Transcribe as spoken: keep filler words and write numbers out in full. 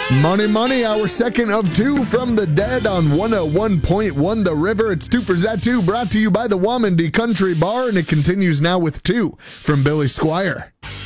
Money, money, our second of two from the dead on one oh one point one The River. It's two for Zatu, brought to you by the Wamandi Country Bar, and it continues now with two from Billy Squire.